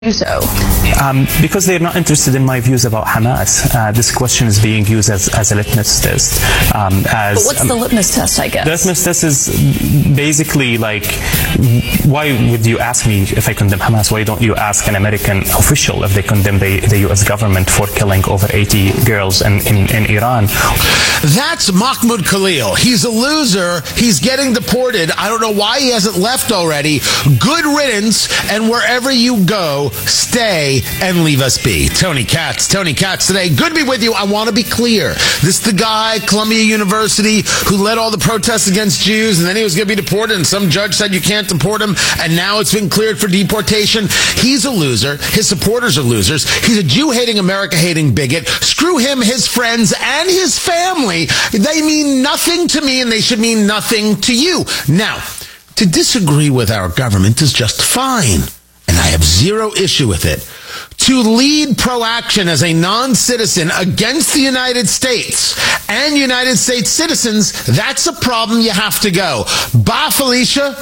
So? Because they're not interested in my views about Hamas. This question is being used as a litmus test. But what's the litmus test, I guess? The litmus test is basically like, why would you ask me if I condemn Hamas? Why don't you ask an American official if they condemn the U.S. government for killing over 80 girls in Iran? That's Mahmoud Khalil. He's a loser. He's getting deported. I don't know why he hasn't left already. Good riddance, and wherever you go, stay and leave us be. Tony Katz today. Good to be with you. I want to be clear. This is the guy, Columbia University, who led all the protests against Jews, and then he was going to be deported, and some judge said you can't deport him, and now it's been cleared for deportation. He's a loser. His supporters are losers. He's a Jew-hating, America-hating bigot. Screw him, his friends, and his family. They mean nothing to me, and they should mean nothing to you. Now, to disagree with our government is just fine, and I have zero issue with it. To lead pro-action as a non-citizen against the United States and United States citizens, that's a problem. You have to go. Bye, Felicia.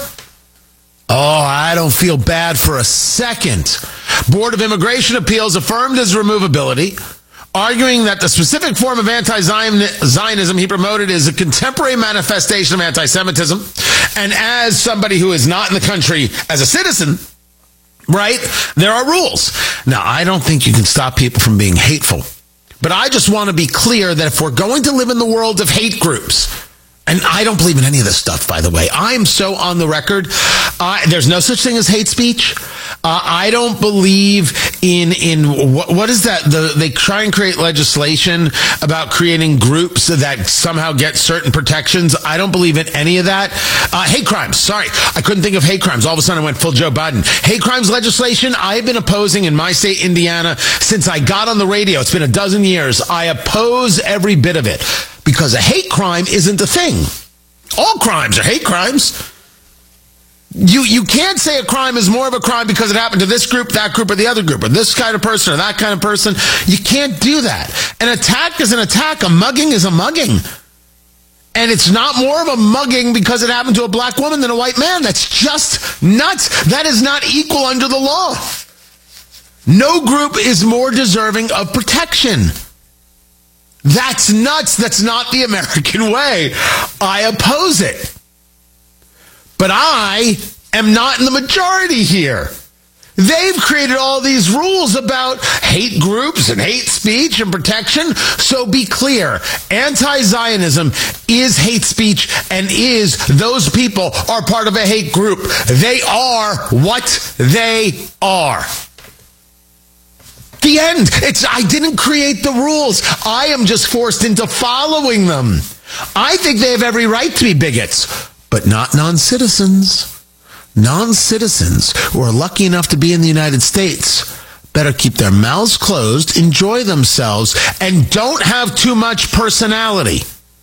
Oh, I don't feel bad for a second. Board of Immigration Appeals affirmed his removability, arguing that the specific form of anti-Zionism he promoted is a contemporary manifestation of anti-Semitism. And as somebody who is not in the country as a citizen, right, there are rules. Now, I don't think you can stop people from being hateful. But I just want to be clear that if we're going to live in the world of hate groups, and I don't believe in any of this stuff, by the way. I'm so on the record. There's no such thing as hate speech. I don't believe in what is that? They try and create legislation about creating groups that somehow get certain protections. I don't believe in any of that. Hate crimes. Sorry, I couldn't think of hate crimes. All of a sudden, I went full Joe Biden. Hate crimes legislation. I've been opposing in my state, Indiana, since I got on the radio. It's been a dozen years. I oppose every bit of it. Because a hate crime isn't a thing. All crimes are hate crimes. You can't say a crime is more of a crime because it happened to this group, that group, or the other group, or this kind of person, or that kind of person. You can't do that. An attack is an attack. A mugging is a mugging. And it's not more of a mugging because it happened to a black woman than a white man. That's just nuts. That is not equal under the law. No group is more deserving of protection. That's nuts. That's not the American way. I oppose it. But I am not in the majority here. They've created all these rules about hate groups and hate speech and protection. So be clear. Anti-Zionism is hate speech, and those people are part of a hate group. They are what they are. The end. I didn't create the rules. I am just forced into following them. I think they have every right to be bigots, but not non-citizens. Non-citizens who are lucky enough to be in the United States better keep their mouths closed, enjoy themselves, and don't have too much personality.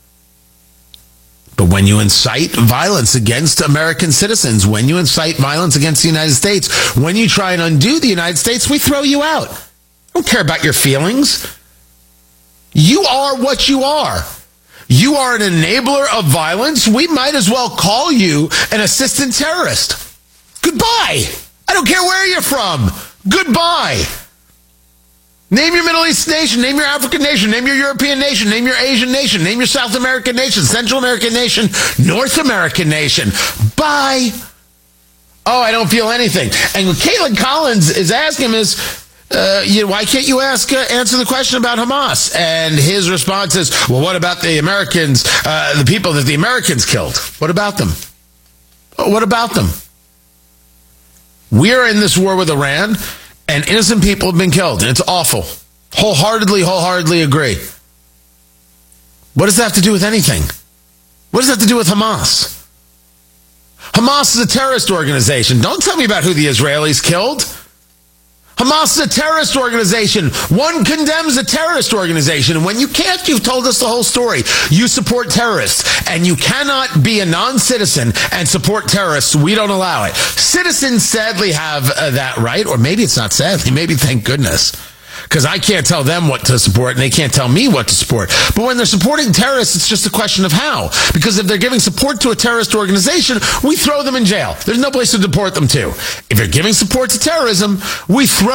But when you incite violence against American citizens, when you incite violence against the United States, when you try and undo the United States, we throw you out. I don't care about your feelings. You are what you are. You are an enabler of violence. We might as well call you an assistant terrorist. Goodbye. I don't care where you're from. Goodbye. Name your Middle East nation. Name your African nation. Name your European nation. Name your Asian nation. Name your South American nation. Central American nation. North American nation. Bye. Oh, I don't feel anything. And what Caitlin Collins is asking him is, why can't you answer the question about Hamas? And his response is, well, what about the Americans, the people that the Americans killed? What about them? What about them? We are in this war with Iran, and innocent people have been killed, and it's awful. Wholeheartedly agree. What does that have to do with anything? What does that have to do with Hamas? Hamas is a terrorist organization. Don't tell me about who the Israelis killed. Hamas is a terrorist organization. One condemns a terrorist organization. And when you can't, you've told us the whole story. You support terrorists. And you cannot be a non-citizen and support terrorists. We don't allow it. Citizens sadly have that right. Or maybe it's not sadly. Maybe thank goodness. because I can't tell them what to support and they can't tell me what to support. But when they're supporting terrorists, it's just a question of how. Because if they're giving support to a terrorist organization, we throw them in jail. There's no place to deport them to. If you're giving support to terrorism, we throw